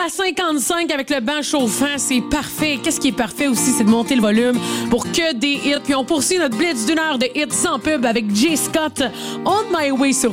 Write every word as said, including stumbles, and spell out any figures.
à cinquante-cinq avec le banc chauffant, c'est parfait. Qu'est-ce qui est parfait aussi, c'est de monter le volume pour que des hits. Puis on poursuit notre blitz d'une heure de hits sans pub avec Jay Scott, On My Way sur